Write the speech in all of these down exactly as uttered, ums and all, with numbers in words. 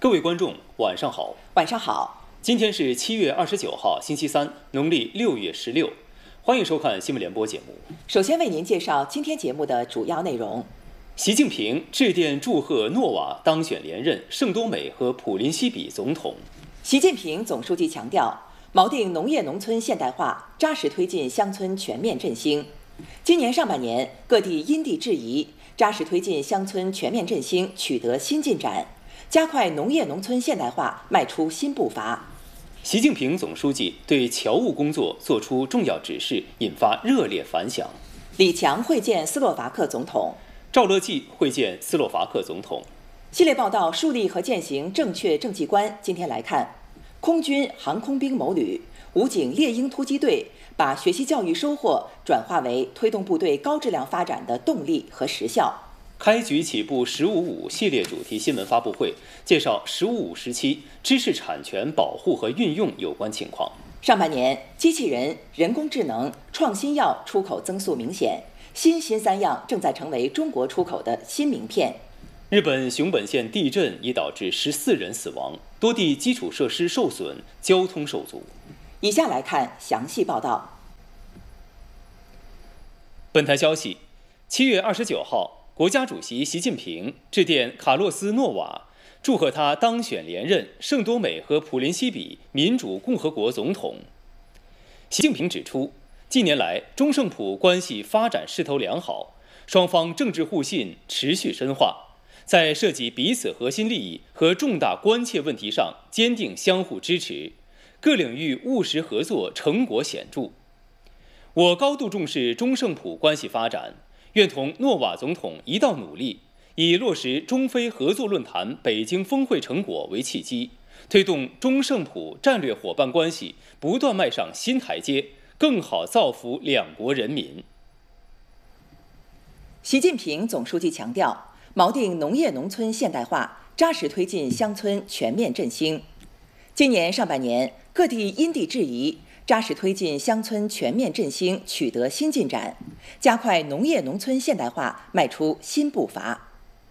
各位观众，晚上好。 晚上好。 今天是七月二十九号，星期三，农历六月十六。欢迎收看新闻联播节目。 首先为您介绍今天节目的主要内容： 习近平致电祝贺诺瓦当选连任圣多美和普林西比总统。 习近平总书记强调，锚定农业农村现代化，扎实推进乡村全面振兴。今年上半年，各地因地制宜，扎实推进乡村全面振兴取得新进展，加快农业农村现代化迈出新步伐。 习近平总书记对侨务工作作出重要指示，引发热烈反响。 李强会见斯洛伐克总统， 赵乐际会见斯洛伐克总统。 系列报道树立和践行正确政绩观。今天来看，空军航空兵某旅、武警猎鹰突击队把学习教育收获转化为推动部队高质量发展的动力和实效。 开局起步“十五五”系列主题新闻发布会，介绍“十五五”时期知识产权保护和运用有关情况。 上半年，机器人、人工智能、创新药出口增速明显，新新三样正在成为中国出口的新名片。 日本熊本县地震已导致十四人死亡，多地基础设施受损，交通受阻。 以下来看详细报道。 本台消息，七月二十九号。国家主席习近平致电卡洛斯·诺瓦，祝贺他当选连任圣多美和普林西比民主共和国总统。习近平指出，近年来中圣普关系发展势头良好，双方政治互信持续深化，在涉及彼此核心利益和重大关切问题上坚定相互支持，各领域务实合作成果显著。我高度重视中圣普关系发展，愿同诺瓦总统一道努力，以落实中非合作论坛北京峰会成果为契机，推动中圣普战略伙伴关系不断迈上新台阶，更好造福两国人民。 习近平总书记强调，锚定农业农村现代化，扎实推进乡村全面振兴。今年上半年，各地因地制宜，扎实推进乡村全面振兴取得新进展，加快农业农村现代化迈出新步伐。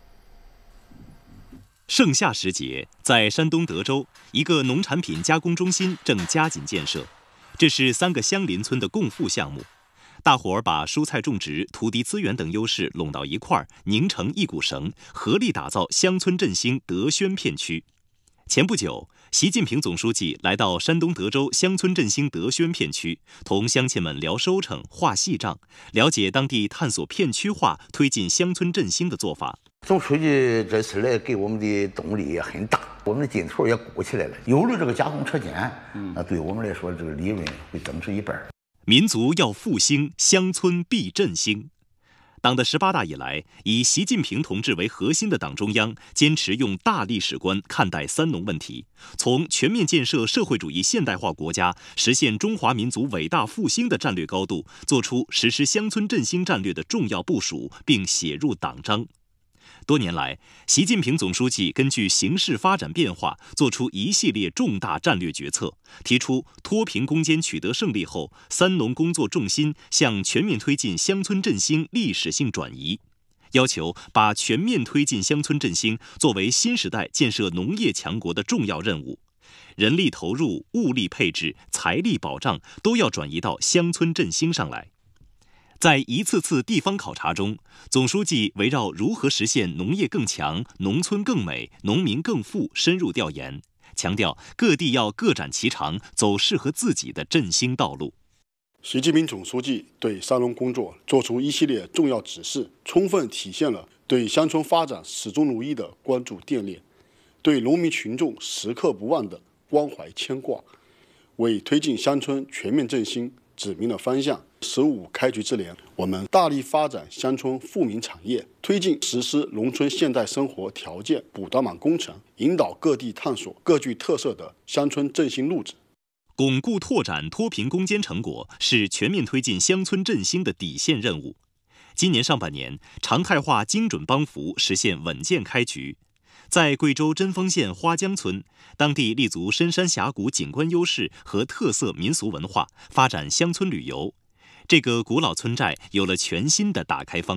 盛夏时节，在山东德州，一个农产品加工中心正加紧建设。这是三个相邻村的共富项目，大伙儿把蔬菜种植、土地资源等优势拢到一块儿，拧成一股绳，合力打造乡村振兴德宣片区。前不久，习近平总书记来到山东德州乡村振兴德宣片区，同乡亲们聊收成、话细账，了解当地探索片区化、推进乡村振兴的做法。 总书记这次来给我们的动力也很大，我们的劲头也鼓起来了。有了这个加工车间，那对我们来说，这个利润会增值一半。 民族要复兴，乡村必振兴。党的十八大以来，以习近平同志为核心的党中央坚持用大历史观看待三农问题，从全面建设社会主义现代化国家、实现中华民族伟大复兴的战略高度，做出实施乡村振兴战略的重要部署，并写入党章。多年来，习近平总书记根据形势发展变化，做出一系列重大战略决策，提出脱贫攻坚取得胜利后，三农工作重心向全面推进乡村振兴历史性转移，要求把全面推进乡村振兴作为新时代建设农业强国的重要任务，人力投入、物力配置、财力保障都要转移到乡村振兴上来。在一次次地方考察中，总书记围绕如何实现农业更强、农村更美、农民更富深入调研，强调各地要各展其长，走适合自己的振兴道路。 习近平总书记对三农工作作出一系列重要指示，充分体现了对乡村发展始终如一的关注惦念，对农民群众时刻不忘的关怀牵挂，为推进乡村全面振兴指明了方向。十五开局之年，我们大力发展乡村富民产业，推进实施农村现代生活条件补短板工程，引导各地探索各具特色的乡村振兴路子。 巩固拓展脱贫攻坚成果是全面推进乡村振兴的底线任务。今年上半年，常态化精准帮扶实现稳健开局。在贵州贞丰县花江村，当地立足深山峡谷景观优势和特色民俗文化，发展乡村旅游。这个古老村寨有了全新的打开方式。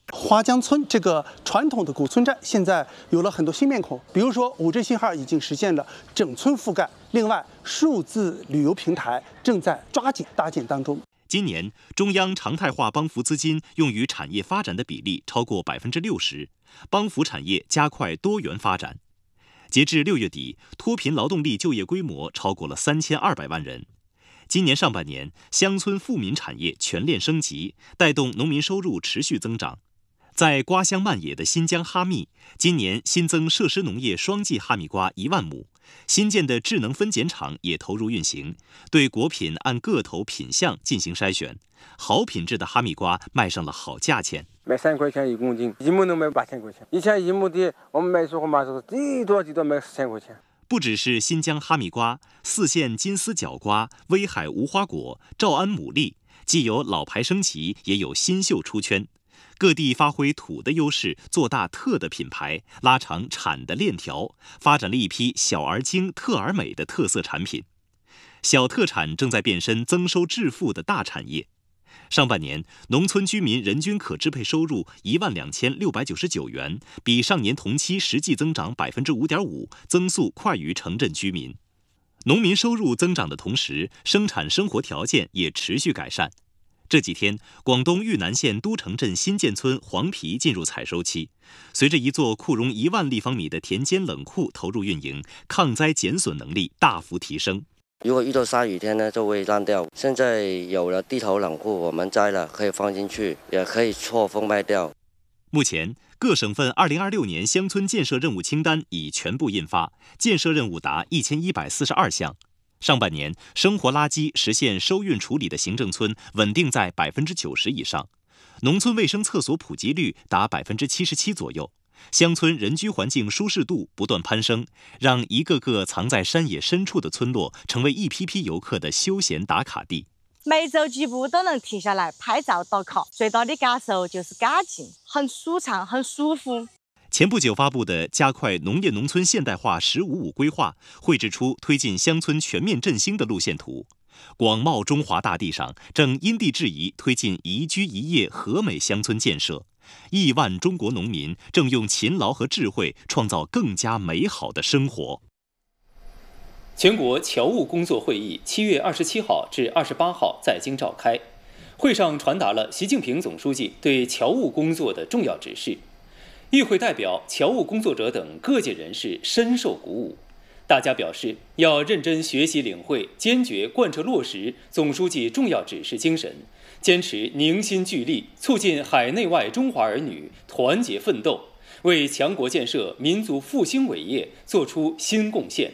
华江村这个传统的古村寨现在有了很多新面孔，比如说五 G 信号已经实现了整村覆盖，另外数字旅游平台正在抓紧搭建当中。 今年中央常态化帮扶资金用于产业发展的比例超过百分之六十，帮扶产业加快多元发展。截至六月底，脱贫劳动力就业规模超过了三千二百万人。今年上半年，乡村富民产业全链升级，带动农民收入持续增长。在瓜乡漫野的新疆哈密，今年新增设施农业双季哈密瓜一万亩，新建的智能分拣厂也投入运行，对果品按个头品相进行筛选，好品质的哈密瓜卖上了好价钱， 卖三块钱一公斤，一亩能卖八千块钱。以前一亩地我们卖水果嘛是最多最多卖四千块钱。 不只是新疆哈密瓜，四县金丝角瓜、威海无花果、诏安牡蛎，既有老牌升级，也有新秀出圈。各地发挥土的优势，做大特的品牌，拉长产的链条，发展了一批小而精、特而美的特色产品。小特产正在变身增收致富的大产业。上半年，农村居民人均可支配收入一万两千六百九十九元，比上年同期实际增长百分之五点五，增速快于城镇居民。农民收入增长的同时，生产生活条件也持续改善。这几天，广东玉南县都城镇新建村黄皮进入采收期。随着一座库容一万立方米的田间冷库投入运营，抗灾减损能力大幅提升。 如果遇到下雨天呢，就会烂掉。现在有了地头冷库，我们摘了可以放进去，也可以错封卖掉。 目前，各省份二零二六年乡村建设任务清单已全部印发，建设任务达一千一百四十二项。上半年，生活垃圾实现收运处理的行政村稳定在百分之九十以上，农村卫生厕所普及率达百分之七十七左右，乡村人居环境舒适度不断攀升，让一个个藏在山野深处的村落成为一批批游客的休闲打卡地。 每走几步都能停下来拍照打卡，最大的感受就是干净，很舒畅，很舒服。 前不久发布的加快农业农村现代化“十五五”规划，绘制出推进乡村全面振兴的路线图。广袤中华大地上，正因地制宜推进宜居宜业和美乡村建设。亿万中国农民正用勤劳和智慧创造更加美好的生活。 全国侨务工作会议七月二十七号至二十八号在京召开，会上传达了习近平总书记对侨务工作的重要指示。与会代表、侨务工作者等各界人士深受鼓舞，大家表示要认真学习领会，坚决贯彻落实总书记重要指示精神，坚持凝心聚力，促进海内外中华儿女团结奋斗，为强国建设、民族复兴伟业作出新贡献。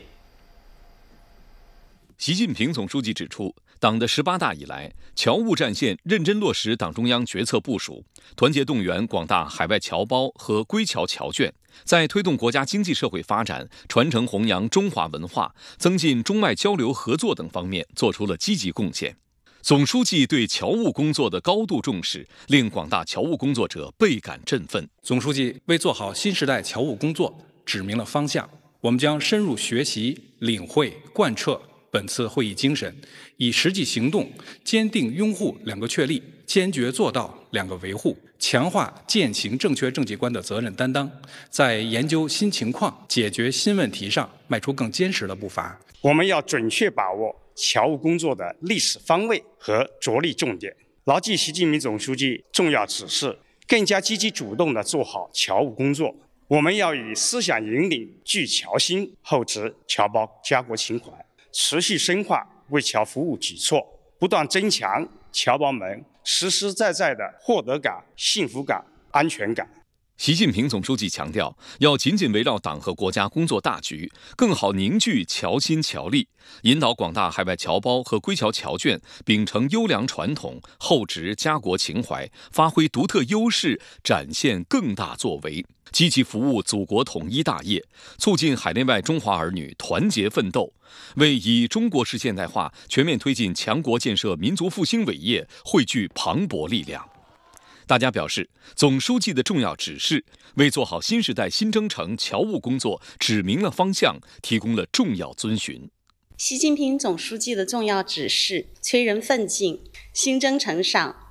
习近平总书记指出，党的十八大以来，侨务战线认真落实党中央决策部署，团结动员广大海外侨胞和归侨侨眷，在推动国家经济社会发展、传承弘扬中华文化、增进中外交流合作等方面做出了积极贡献。总书记对侨务工作的高度重视，令广大侨务工作者倍感振奋。 总书记为做好新时代侨务工作指明了方向，我们将深入学习、领会、贯彻本次会议精神，以实际行动坚定拥护两个确立，坚决做到两个维护，强化践行正确政绩观的责任担当，在研究新情况、解决新问题上迈出更坚实的步伐。 我们要准确把握侨务工作的历史方位和着力重点，牢记习近平总书记重要指示，更加积极主动地做好侨务工作。我们要以思想引领聚侨心，厚植侨胞家国情怀，持续深化为侨服务举措，不断增强侨胞们实实在在的获得感、幸福感、安全感。 习近平总书记强调，要紧紧围绕党和国家工作大局，更好凝聚侨心侨力，引导广大海外侨胞和归侨侨眷秉承优良传统，厚植家国情怀，发挥独特优势，展现更大作为，积极服务祖国统一大业，促进海内外中华儿女团结奋斗，为以中国式现代化全面推进强国建设民族复兴伟业汇聚磅礴力量。大家表示，总书记的重要指示为做好新时代新征程侨务工作指明了方向，提供了重要遵循。 习近平总书记的重要指示催人奋进，新征程上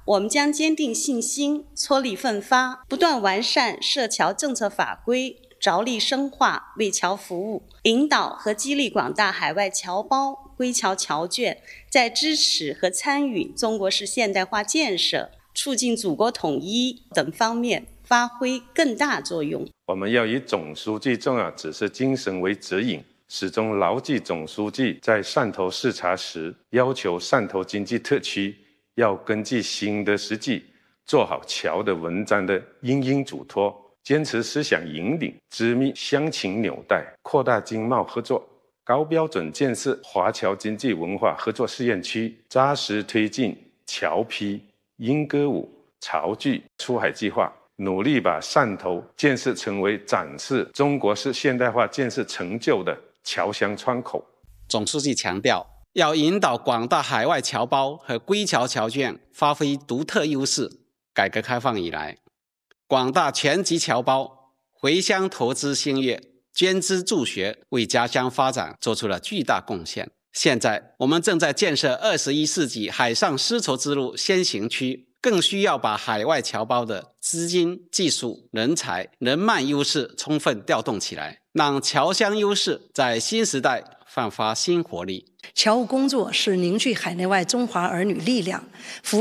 我们将坚定信心，撮力奋发，不断完善涉侨政策法规，着力深化为侨服务，引导和激励广大海外侨胞、归侨侨眷在支持和参与中国式现代化建设、促进祖国统一等方面发挥更大作用。 我们要以总书记重要指示精神为指引，始终牢记总书记在汕头视察时要求汕头经济特区要根据新的实际，做好侨的文章的因应嘱托，坚持思想引领，织密乡情纽带，扩大经贸合作，高标准建设华侨经济文化合作试验区，扎实推进侨批、英歌舞、潮剧出海计划，努力把汕头建设成为展示中国式现代化建设成就的侨乡窗口。 总书记强调，要引导广大海外侨胞和归侨侨眷发挥独特优势。改革开放以来，广大全籍侨胞回乡投资兴业，捐资助学，为家乡发展做出了巨大贡献。现在我们正在建设二十一世纪海上丝绸之路先行区，更需要把海外侨胞的资金、技术、人才、人脉优势充分调动起来，让侨乡优势在新时代焕发新活力。 侨务工作是凝聚海内外中华儿女力量，服